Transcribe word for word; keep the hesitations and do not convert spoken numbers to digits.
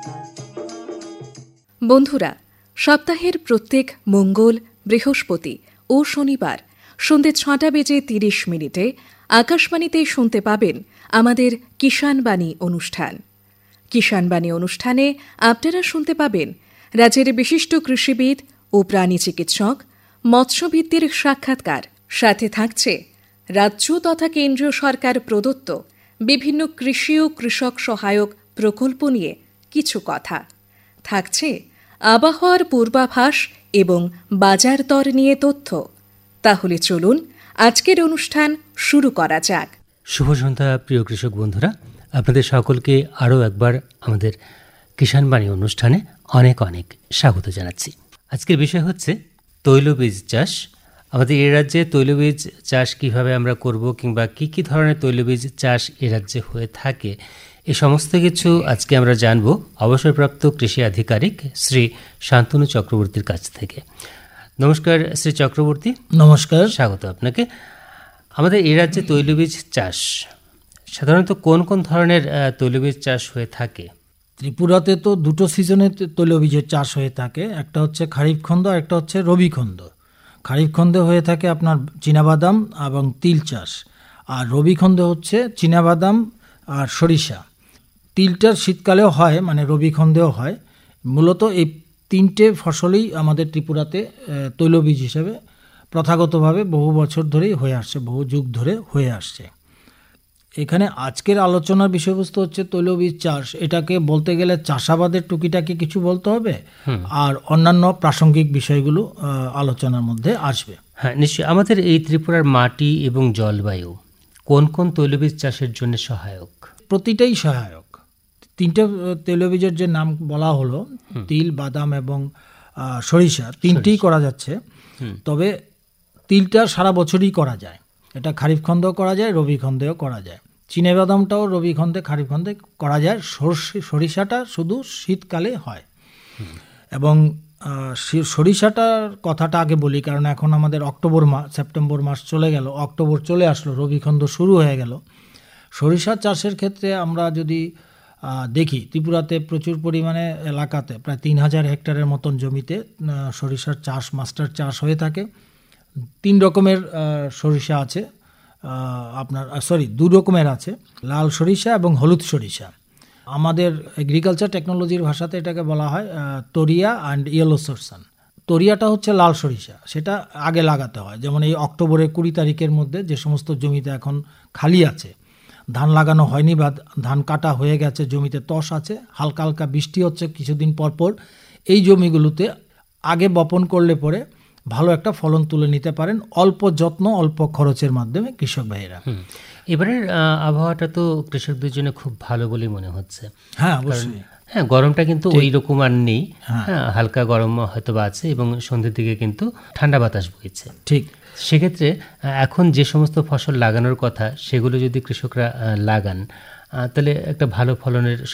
বন্ধুরা, সপ্তাহের প্রত্যেক মঙ্গল, বৃহস্পতি ও শনিবার সন্ধ্যে ছটা বেজে তিরিশ মিনিটে আকাশবাণীতে শুনতে পাবেন আমাদের কিষাণ বাণী অনুষ্ঠান। কিষাণ বাণী অনুষ্ঠানে আপনারা শুনতে পাবেন রাজ্যের বিশিষ্ট কৃষিবিদ ও প্রাণী চিকিৎসক, মৎস্যভিত্তির সাক্ষাৎকার। সাথে থাকছে রাজ্য তথা কেন্দ্রীয় সরকার প্রদত্ত বিভিন্ন কৃষি ও কৃষক সহায়ক প্রকল্প নিয়ে কিছু কথা। থাকছে আবহাওয়ার পূর্বাভাস এবং বাজার দর নিয়ে তথ্য। তাহলে চলুন আজকের অনুষ্ঠান শুরু করা যাক। শুভ সন্ধ্যা প্রিয় কৃষক বন্ধুরা, আপনাদের সকলকে আরও একবার আমাদের কিষাণ বাণী অনুষ্ঠানে অনেক অনেক স্বাগত জানাচ্ছি। আজকের বিষয় হচ্ছে তৈলবীজ চাষ। আমাদের এ রাজ্যে তৈলবীজ চাষ কিভাবে আমরা করব কিংবা কি কি ধরনের তৈলবীজ চাষ এ রাজ্যে হয়ে থাকে, এ সমস্ত কিছু আজকে আমরা জানব অবসরপ্রাপ্ত কৃষি আধিকারিক শ্রী শান্তনু চক্রবর্তীর কাছ থেকে। নমস্কার শ্রী চক্রবর্তী। নমস্কার, স্বাগত আপনাকে। আমাদের এ রাজ্যে তৈলবীজ চাষ সাধারণত কোন কোন ধরনের তৈলবীজ চাষ হয়ে থাকে? ত্রিপুরাতে তো দুটো সিজনে তৈলবীজের চাষ হয়ে থাকে, একটা হচ্ছে খারিফ খন্দ আর একটা হচ্ছে রবি খন্দ। খারিফ খন্দে হয়ে থাকে আপনার চীনাবাদাম এবং তিল চাষ, আর রবি খন্দে হচ্ছে চীনাবাদাম আর সরিষা। তিলটার শীতকালেও হয়, মানে রবি খন্দেও হয়। মূলত এই তিনটে ফসলই আমাদের ত্রিপুরাতে তৈলবীজ হিসেবে প্রথাগতভাবে বহু বছর ধরেই হয়ে আসছে, বহু যুগ ধরে হয়ে আসছে। এখানে আজকের আলোচনার বিষয়বস্তু হচ্ছে তৈলবীজ চাষ। এটাকে বলতে গেলে চাষাবাদের টুকিটাকি কিছু বলতে হবে, আর অন্যান্য প্রাসঙ্গিক বিষয়গুলো আলোচনার মধ্যে আসবে। হ্যাঁ, নিশ্চয়ই। আমাদের এই ত্রিপুরার মাটি এবং জলবায়ু কোন কোন তৈলবীজ চাষের জন্য সহায়ক? প্রতিটাই সহায়ক। তিনটে তৈলবীজের যে নাম বলা হলো, তিল, বাদাম এবং সরিষা, তিনটেই করা যাচ্ছে। তবে তিলটা সারা বছরই করা যায়, এটা খারিফ খন্দেও করা যায়, রবি খন্দেও করা যায়। চীনাবাদামটাও রবি খন্দে, খারিফ খন্দে করা যায়। সরিষাটা শুধু শীতকালে হয়। এবং সরিষাটার কথাটা আগে বলি, কারণ এখন আমাদের অক্টোবর মাস, সেপ্টেম্বর মাস চলে গেল, অক্টোবর চলে আসলো, রবি খন্দ শুরু হয়ে গেল। সরিষা চাষের ক্ষেত্রে আমরা যদি দেখি, ত্রিপুরাতে প্রচুর পরিমাণে এলাকাতে প্রায় তিন হাজার হেক্টরের মতন জমিতে সরিষার চাষ, মাস্টার চাষ হয়ে থাকে। তিন রকমের সরিষা আছে আপনার, সরি দু রকমের আছে, লাল সরিষা এবং হলুদ সরিষা। আমাদের এগ্রিকালচার টেকনোলজির ভাষাতে এটাকে বলা হয় তোরিয়া অ্যান্ড ইয়েলো সরসান। তোরিয়াটা হচ্ছে লাল সরিষা, সেটা আগে লাগাতে হয়। যেমন এই অক্টোবরের কুড়ি তারিখের মধ্যে যে সমস্ত জমিতে এখন খালি আছে, ধান লাগানো হয়নি বা ধান কাটা হয়ে গেছে, জমিতে তস আছে, হালকা হালকা বৃষ্টি হচ্ছে কিছুদিন পর পর, এই জমিগুলোতে আগে বপন করলে পরে ভালো একটা ফলন তুলে নিতে পারেন অল্প যত্ন, অল্প খরচের মাধ্যমে কৃষক ভাইয়েরা। এবারের আবহাওয়াটা তো কৃষকদের জন্য খুব ভালো বলেই মনে হচ্ছে। হ্যাঁ, অবশ্যই। হ্যাঁ, গরমটা কিন্তু ওই রকম আর নেই। হ্যাঁ, হালকা গরম হয়তো বা আছে এবং সন্ধ্যের দিকে কিন্তু ঠান্ডা বাতাস বইছে। ঠিক। সেক্ষেত্রে এখন যে সমস্ত ফসল লাগানোর কথা, সেগুলো যদি কৃষকরা লাগান তাহলে একটা ভালো ফলনের